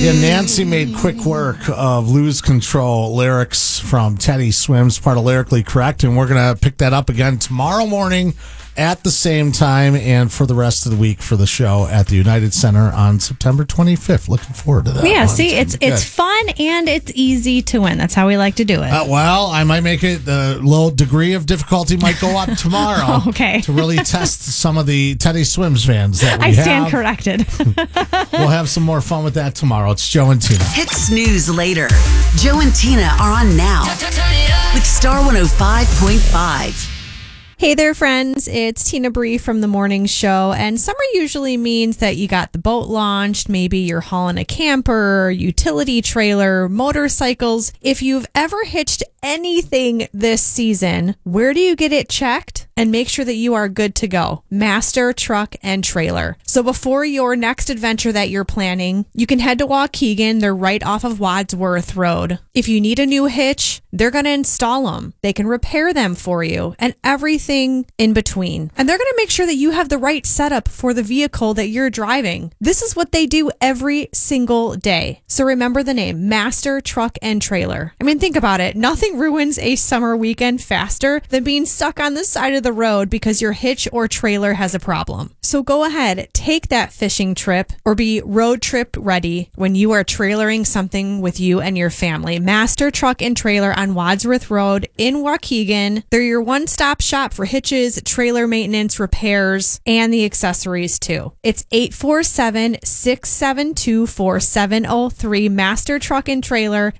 Yeah, Nancy made quick work of Lose Control lyrics from Teddy Swims, part of Lyrically Correct, and we're going to pick that up again tomorrow morning at the same time and for the rest of the week for the show at the United Center on September 25th. Looking forward to that. Yeah, one. see, it's fun and it's easy to win. That's how we like to do it. Well, I might make it, the little degree of difficulty might go up tomorrow. Okay. To really test some of the Teddy Swims fans that we have. I stand corrected. We'll have some more fun with that tomorrow. It's Joe and Tina. Hit snooze later. Joe and Tina are on now with Star 105.5. Hey there, friends. It's Tina Bree from The Morning Show. And summer usually means that you got the boat launched. Maybe you're hauling a camper, utility trailer, motorcycles. If you've ever hitched anything this season, where do you get it checked? And make sure that you are good to go. Master Truck and Trailer. So before your next adventure that you're planning, you can head to Waukegan. They're right off of Wadsworth Road. If you need a new hitch, they're going to install them. They can repair them for you and everything in between. And they're going to make sure that you have the right setup for the vehicle that you're driving. This is what they do every single day. So remember the name, Master Truck and Trailer. I mean, think about it. Nothing ruins a summer weekend faster than being stuck on the side of the road because your hitch or trailer has a problem. So go ahead, take that fishing trip or be road trip ready when you are trailering something with you and your family. Master Truck and Trailer on Wadsworth Road in Waukegan. They're your one-stop shop for hitches, trailer maintenance, repairs, and the accessories too. It's 847-672-4703. Master Truck and Trailer,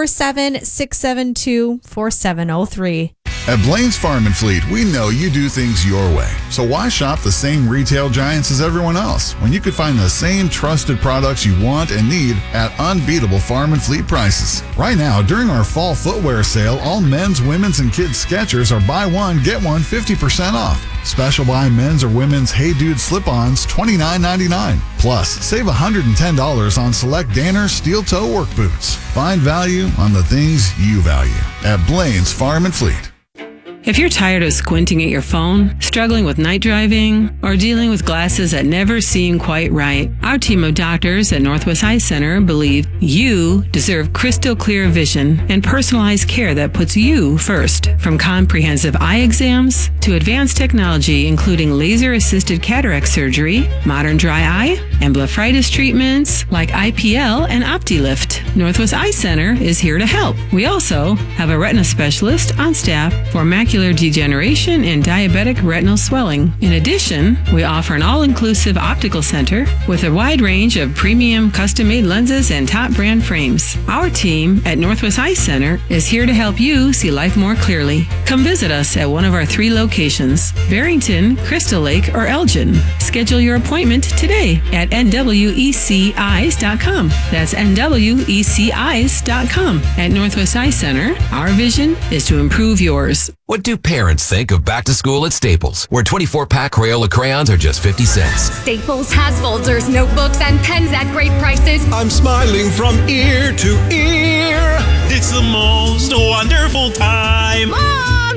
847-672-4703. At Blaine's Farm and Fleet, we know you do things your way. So why shop the same retail giants as everyone else when you could find the same trusted products you want and need at unbeatable farm and fleet prices? Right now, during our fall footwear sale, all men's, women's, and kids' Skechers are buy one, get one 50% off. Special buy men's or women's Hey Dude slip-ons, $29.99. Plus, save $110 on select Danner steel toe work boots. Find value on the things you value at Blaine's Farm and Fleet. If you're tired of squinting at your phone, struggling with night driving, or dealing with glasses that never seem quite right, our team of doctors at Northwest Eye Center believe you deserve crystal clear vision and personalized care that puts you first. From comprehensive eye exams to advanced technology, including laser-assisted cataract surgery, modern dry eye, and blepharitis treatments like IPL and OptiLift, Northwest Eye Center is here to help. We also have a retina specialist on staff for macular degeneration and diabetic retinal swelling. In addition, we offer an all-inclusive optical center with a wide range of premium custom-made lenses and top brand frames. Our team at Northwest Eye Center is here to help you see life more clearly. Come visit us at one of our 3 locations, Barrington, Crystal Lake, or Elgin. Schedule your appointment today at nweceyes.com. That's nweceyes.com. At Northwest Eye Center, our vision is to improve yours. What do parents think of back to school at Staples, where 24-pack Crayola crayons are just 50 cents? Staples has folders, notebooks, and pens at great prices. I'm smiling from ear to ear. It's the most wonderful time. Mom!